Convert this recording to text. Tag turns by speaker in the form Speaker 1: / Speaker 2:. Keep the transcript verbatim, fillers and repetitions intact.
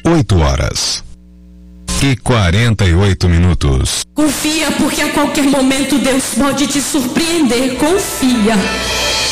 Speaker 1: oito horas e quarenta e oito minutos.
Speaker 2: Confia, porque a qualquer momento Deus pode te surpreender. Confia.